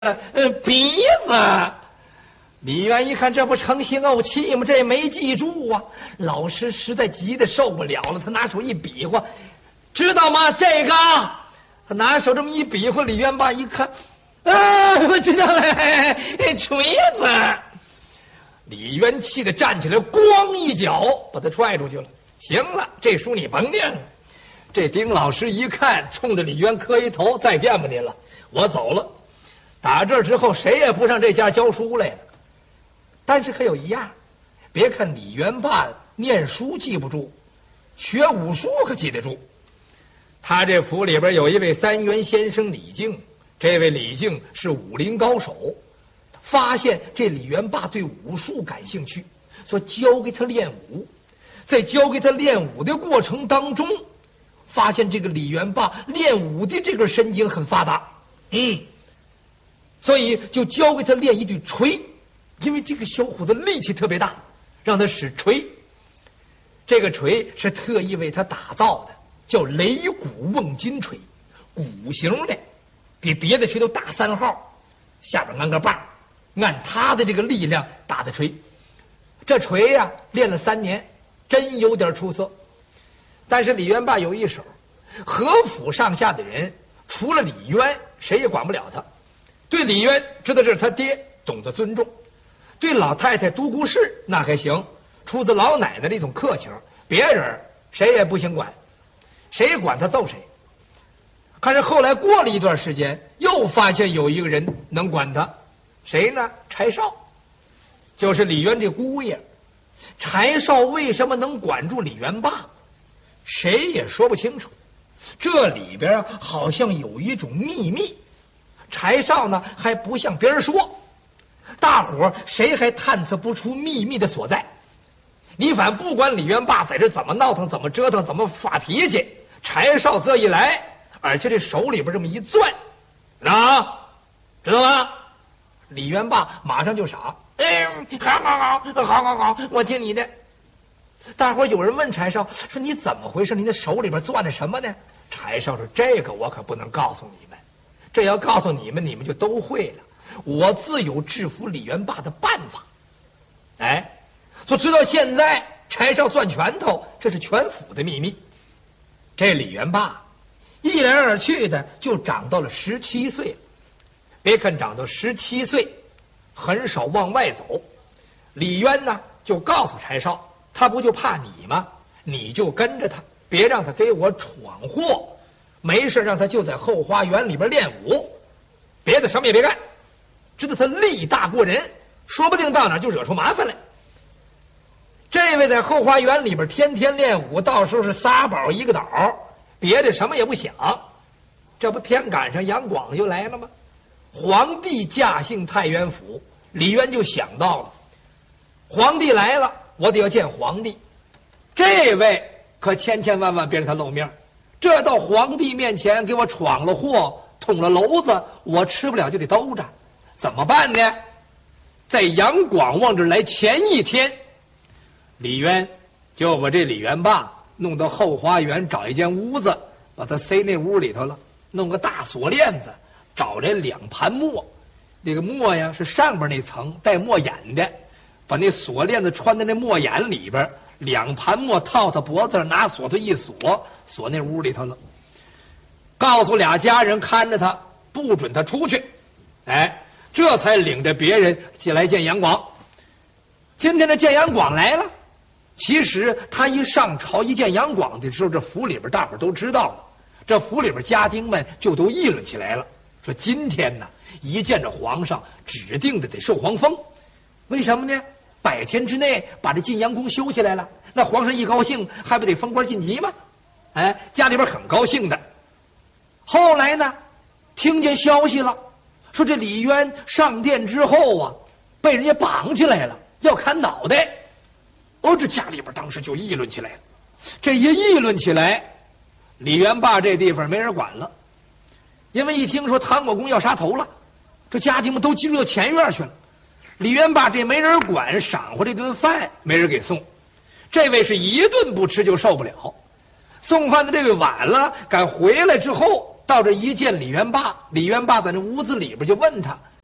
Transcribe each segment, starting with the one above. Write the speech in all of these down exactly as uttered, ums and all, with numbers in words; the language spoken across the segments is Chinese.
呃鼻子。李渊一看，这不成心怄气吗？这也没记住啊。老师实在急得受不了了，他拿手一比划，知道吗？这个，他拿手这么一比划，李渊爸一看，啊，我知道了，锤子。李渊气得站起来，咣一脚把他踹出去了。行了，这书你甭念了。这丁老师一看，冲着李渊磕一头，再见吧您了，我走了。打这之后，谁也不上这家教书来了。但是可有一样，别看李元霸念书记不住，学武术可记得住。他这府里边有一位三元先生李靖，这位李靖是武林高手，发现这李元霸对武术感兴趣，说教给他练武。在教给他练武的过程当中，发现这个李元霸练武的这根神经很发达，嗯，所以就教给他练一对锤。因为这个小伙子力气特别大，让他使锤。这个锤是特意为他打造的，叫雷鼓瓮金锤，鼓形的，比别的锤都大三号，下边安个把，按他的这个力量打的锤。这锤呀、啊，练了三年，真有点出色。但是李元霸有一手，何府上下的人除了李渊，谁也管不了他。对李渊知道这是他爹，懂得尊重。对老太太独孤氏那还行，出自老奶奶的一种客气，别人谁也不行管，谁管他揍谁。可是后来过了一段时间，又发现有一个人能管他，谁呢？柴少，就是李渊这姑爷。柴少为什么能管住李元霸，谁也说不清楚。这里边好像有一种秘密，柴少呢还不向别人说。大伙谁还探测不出秘密的所在？你反不管李元霸在这怎么闹腾，怎么折腾，怎么耍脾气，柴少这一来，而且这手里边这么一攥，啊，知道吗？李元霸马上就傻，哎，好好好，好好好，我听你的。大伙有人问柴少说：“你怎么回事？你的手里边攥的什么呢？”柴少说：“这个我可不能告诉你们，这要告诉你们，你们就都会了。我自有制服李元霸的办法。”哎，就直到现在，柴少攥拳头，这是全府的秘密。这李元霸一来二去的就长到了十七岁了。别看长到十七岁，很少往外走。李渊呢，就告诉柴少，他不就怕你吗？你就跟着他，别让他给我闯祸。没事让他就在后花园里边练武，别的什么也别干。知道他力大过人，说不定到哪就惹出麻烦来。这位在后花园里边天天练武，到时候是仨宝一个岛，别的什么也不想。这不偏赶上杨广就来了吗？皇帝驾幸太原府，李渊就想到了，皇帝来了，我得要见皇帝。这位可千千万万别让他露面，这到皇帝面前给我闯了祸，捅了娄子，我吃不了就得兜着。怎么办呢？在杨广往这来前一天，李渊就把这李元霸弄到后花园，找一间屋子，把他塞那屋里头了，弄个大锁链子，找来两盘墨，那个墨呀是上边那层带墨眼的，把那锁链子穿在那墨眼里边，两盘墨套他脖子上，拿锁头一锁，锁那屋里头了。告诉俩家人看着他，不准他出去。哎，这才领着别人起来见杨广。今天这见杨广来了，其实他一上朝一见杨广的时候，这府里边大伙都知道了，这府里边家丁们就都议论起来了，说今天呢一见着皇上，指定的得受皇封。为什么呢？百天之内把这晋阳宫修起来了，那皇上一高兴，还不得封官晋级吗？哎，家里边很高兴的。后来呢，听见消息了，说这李渊上殿之后啊，被人家绑起来了，要砍脑袋。哦，这家里边当时就议论起来了。这一议论起来，李元霸这地方没人管了，因为一听说唐国公要杀头了，这家庭们都进入到前院去了。李元霸这没人管，赏回这顿饭没人给送。这位是一顿不吃就受不了。送饭的这位晚了，赶回来之后，到这一见李元霸，李元霸在那屋子里边就问他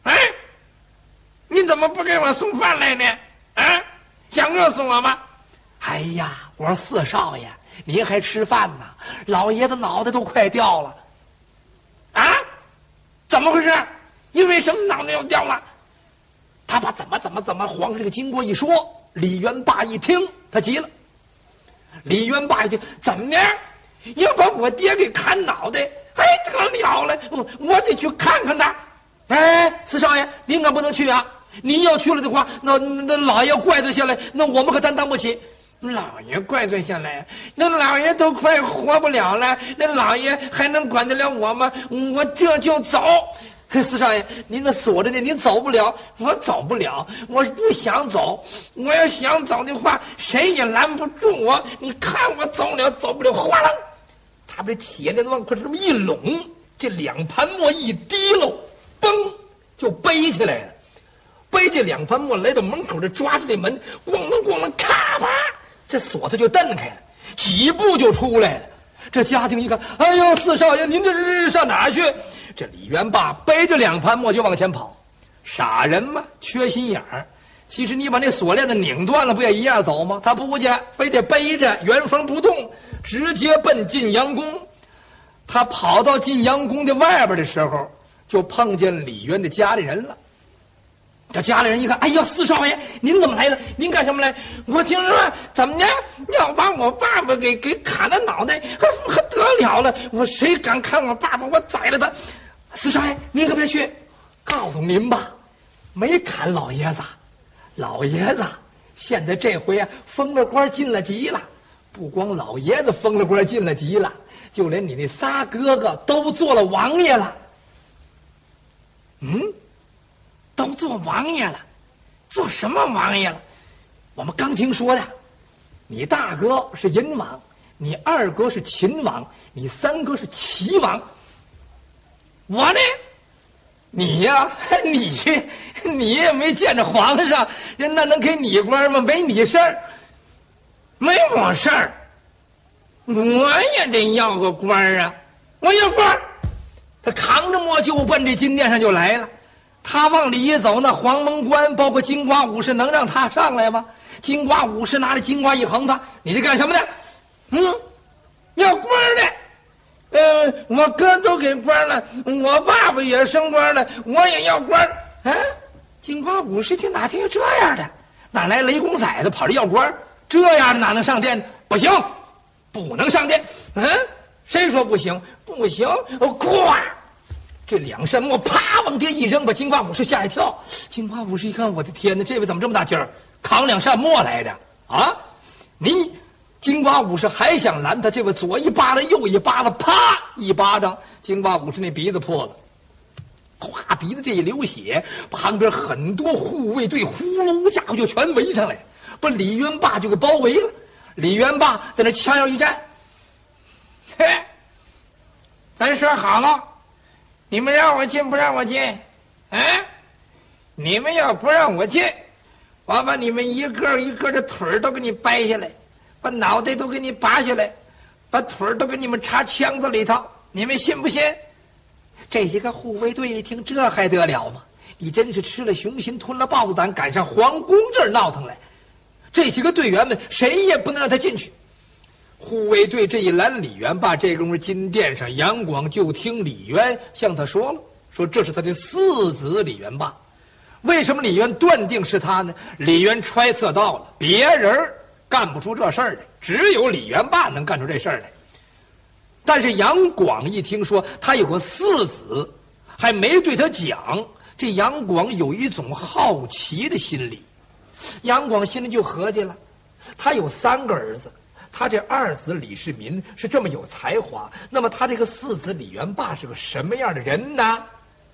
哎，你怎么不给我送饭来呢？啊，想饿死我吗？哎呀，我说四少爷，您还吃饭呢？老爷子脑袋都快掉了。啊？怎么回事？因为什么脑袋要掉了？他把怎么怎么怎么皇上这个经过一说，李元霸一听，他急了。李元霸一听，怎么的？要把我爹给砍脑袋？哎，得了了，我我得去看看他。哎，四少爷，您可不能去啊！您要去了的话，那那老爷怪罪下来，那我们可担当不起。老爷怪罪下来，那老爷都快活不了了，那老爷还能管得了我吗？我这就走。四少爷，您那锁着呢，您走不了，我走不了，我不想走。我要想走的话，谁也拦不住我。你看我走了，走不了，哗啦，他把这铁链子往快这么一拢，这两盘墨一滴漏，嘣就背起来了。背这两盘墨来到门口，这抓着这门，咣啷咣啷，咔吧，这锁头就蹬开了，几步就出来了。这家丁一看，哎呦，四少爷，您这是上哪儿去？这李元霸背着两盘墨就往前跑。傻人嘛，缺心眼儿。其实你把那锁链子拧断了，不也一样走吗？他不见，非得背着，原封不动，直接奔晋阳宫。他跑到晋阳宫的外边的时候，就碰见李渊的家里人了。这家里人一看，哎呀，四少爷，您怎么来了？您干什么来？我听说怎么的，要把我爸爸给给砍了脑袋，还还得了了？我谁敢砍我爸爸，我宰了他！四少爷，您可别去。告诉您吧，没砍老爷子，老爷子现在这回啊封了官进了级了。不光老爷子封了官进了级了，就连你那仨哥哥都做了王爷了。嗯。都做王爷了，做什么王爷了？我们刚听说的，你大哥是殷王，你二哥是秦王，你三哥是齐王。我呢？你呀、啊，你你也没见着皇上，人那能给你官吗？没你事儿，没我事儿，我也得要个官啊！我要官。他扛着墨就奔这金殿上就来了。他往里一走，那黄门关包括金瓜武士能让他上来吗？金瓜武士拿着金瓜一横他，你是干什么的？嗯，要官的。呃，我哥都给官了，我爸爸也升官了，我也要官。啊，金瓜武士听哪听有这样的？哪来雷公崽子跑着要官？这样的哪能上殿？不行，不能上殿。嗯，谁说不行？不行，咵！这两扇墨啪往地一扔，把金瓜武士吓一跳。金瓜武士一看，我的天哪，这位怎么这么大劲儿，扛两扇墨来的啊？你金瓜武士还想拦他，这位左一巴掌右一巴掌，啪一巴掌，金瓜武士那鼻子破了，哗，鼻子这一流血，旁边很多护卫队呼噜家伙就全围上来，把李元霸就给包围了。李元霸在那枪腰一站，嘿，咱说好了，你们让我进不让我进？啊！你们要不让我进，我把你们一个一个的腿儿都给你掰下来，把脑袋都给你拔下来，把腿儿都给你们插枪子里头，你们信不信？这些个护卫队一听，这还得了吗？你真是吃了熊心吞了豹子胆，赶上皇宫这儿闹腾来。这些个队员们谁也不能让他进去。护卫队这一拦李元霸，这功夫金殿上杨广就听李渊向他说了，说这是他的四子李元霸。为什么李渊断定是他呢？李渊揣测到了，别人干不出这事儿来，只有李元霸能干出这事儿来。但是杨广一听说他有个四子，还没对他讲，这杨广有一种好奇的心理。杨广心里就合计了，他有三个儿子，他这二子李世民是这么有才华，那么他这个四子李元霸是个什么样的人呢？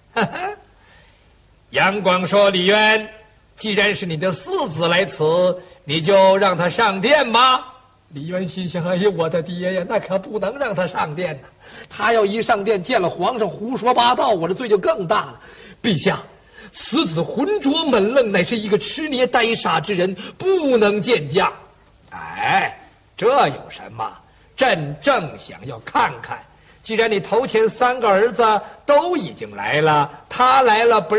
杨广说，李渊，既然是你的四子来此，你就让他上殿吧。李渊心想，哎呀，我的爹呀，那可不能让他上殿呐！他要一上殿见了皇上胡说八道，我的罪就更大了。陛下，此子浑浊闷愣，乃是一个痴捏呆傻之人，不能见驾。哎，这有什么？朕正想要看看，既然你头前三个儿子都已经来了，他来了不